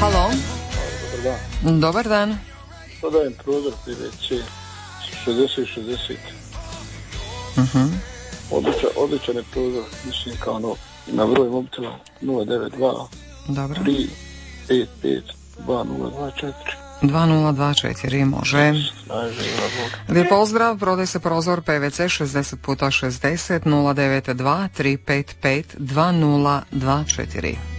Halo. Dobar dan. Dobar dan. Prodajem prozor PVC 60-60. Odličan je prozor, mislim kao ono, na broj mobitela 092 Dobro. 355 2024. 2024 može. Lijep pozdrav, prodaj se prozor PVC 60x60 092 355 2024.